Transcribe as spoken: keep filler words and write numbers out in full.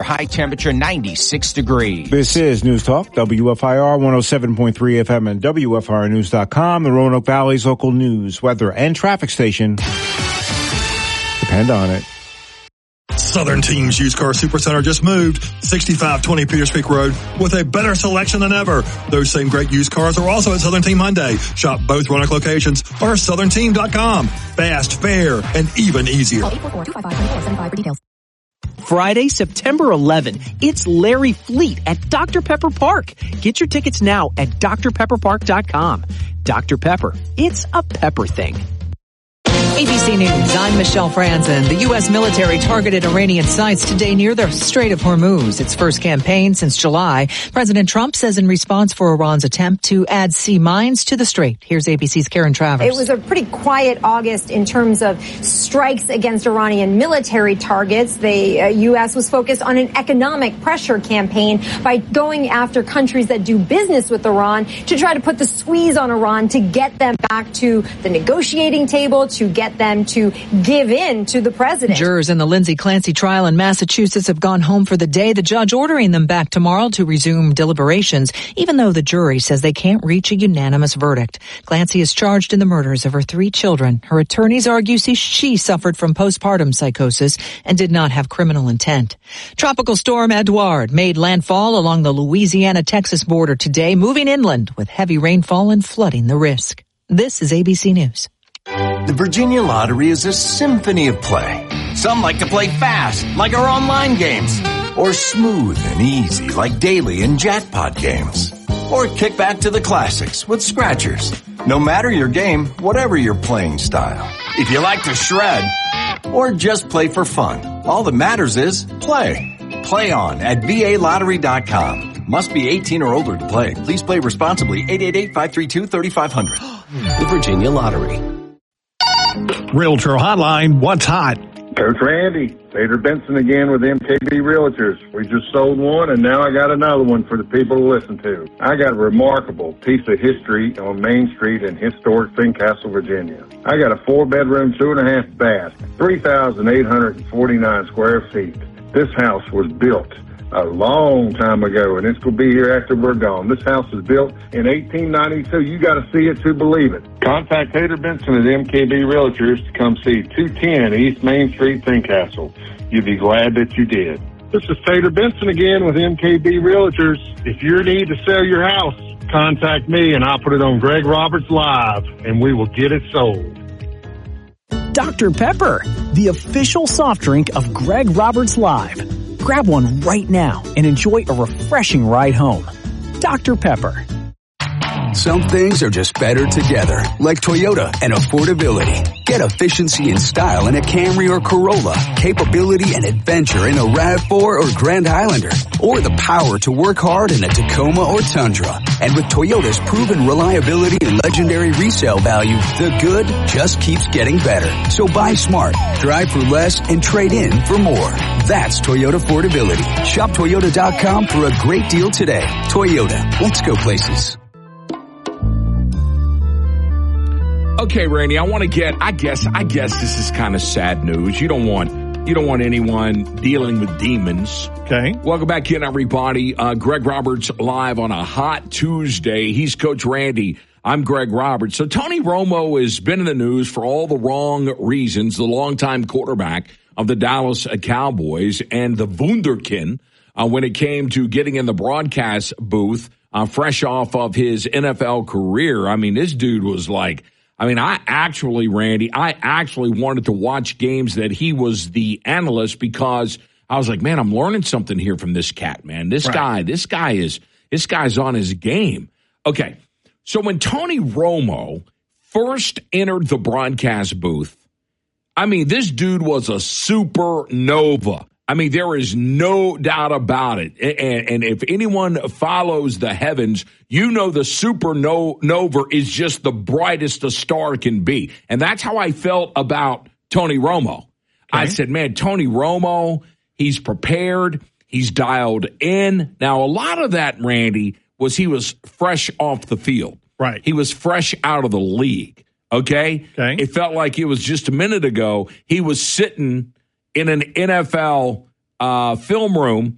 high temperature ninety-six degrees. This is News Talk, W F I R one oh seven point three F M and W F I R news dot com, the Roanoke Valley's local news, weather, and traffic station. Depend on it. Southern Team's Used Car Supercenter just moved sixty-five twenty Peters Creek Road with a better selection than ever. Those same great used cars are also at Southern Team Hyundai. Shop both Roanoke locations or southern team dot com. Fast, fair, and even easier. Call eight four four, two five five, two four seven five for details. Friday, September eleventh, it's Larry Fleet at Doctor Pepper Park. Get your tickets now at dr pepper park dot com. Doctor Pepper, it's a pepper thing. A B C News, I'm Michelle Franzen. The U S military targeted Iranian sites today near the Strait of Hormuz, its first campaign since July. President Trump says in response for Iran's attempt to add sea mines to the strait. Here's A B C's Karen Travers. It was a pretty quiet August in terms of strikes against Iranian military targets. The uh, U S was focused on an economic pressure campaign by going after countries that do business with Iran to try to put the squeeze on Iran to get them back to the negotiating table, to get them to give in to the president. Jurors in the Lindsay Clancy trial in Massachusetts have gone home for the day. The judge ordering them back tomorrow to resume deliberations, even though the jury says they can't reach a unanimous verdict. Clancy is charged in the murders of her three children. Her attorneys argue she suffered from postpartum psychosis and did not have criminal intent. Tropical storm Edouard made landfall along the Louisiana-Texas border today, moving inland with heavy rainfall and flooding the risk. This is A B C News. The Virginia Lottery is a symphony of play. Some like to play fast, like our online games, or smooth and easy, like daily and jackpot games, or kick back to the classics with scratchers. No matter your game, whatever your playing style. If you like to shred, or just play for fun, all that matters is play. Play on at V A lottery dot com. Must be eighteen or older to play. Please play responsibly. eight eight eight, five three two, three five zero zero. The Virginia Lottery. Realtor Hotline, what's hot? Coach Randy, Peter Benson again with M K B Realtors. We just sold one, and now I got another one for the people to listen to. I got a remarkable piece of history on Main Street in historic Fincastle, Virginia. I got a four-bedroom, two-and-a-half bath, three thousand eight hundred forty-nine square feet. This house was built a long time ago, and it's going to be here after we're gone. This house was built in eighteen ninety-two. You got to see it to believe it. Contact Peter Benson at M K B Realtors to come see two ten East Main Street, Fincastle. You'll be glad that you did. This is Peter Benson again with M K B Realtors. If you need to sell your house, contact me, and I'll put it on Greg Roberts Live, and we will get it sold. Doctor Pepper, the official soft drink of Greg Roberts Live. Grab one right now and enjoy a refreshing ride home. Doctor Pepper. Some things are just better together, like Toyota and affordability. Get efficiency and style in a Camry or Corolla, capability and adventure in a RAV four or Grand Highlander, or the power to work hard in a Tacoma or Tundra. And with Toyota's proven reliability and legendary resale value, the good just keeps getting better. So buy smart, drive for less, and trade in for more. That's Toyota affordability. Shop Toyota dot com for a great deal today. Toyota, let's go places. Okay, Randy, I want to get, I guess, I guess this is kind of sad news. You don't want, you don't want anyone dealing with demons. Okay. Welcome back in, everybody. Uh, Greg Roberts live on a hot Tuesday. He's Coach Randy. I'm Greg Roberts. So Tony Romo has been in the news for all the wrong reasons, the longtime quarterback of the Dallas Cowboys and the Wunderkind uh, when it came to getting in the broadcast booth uh, fresh off of his N F L career. I mean, this dude was like, I mean, I actually, Randy, I actually wanted to watch games that he was the analyst because I was like, man, I'm learning something here from this cat, man. This right. guy, this guy is, this guy's on his game. Okay. So when Tony Romo first entered the broadcast booth, I mean, this dude was a supernova. I mean, there is no doubt about it. And, and if anyone follows the heavens, you know the supernova is just the brightest a star can be. And that's how I felt about Tony Romo. Okay. I said, man, Tony Romo, he's prepared. He's dialed in. Now, a lot of that, Randy, was he was fresh off the field. Right. He was fresh out of the league. Okay? Okay. It felt like it was just a minute ago. He was sitting in an N F L uh, film room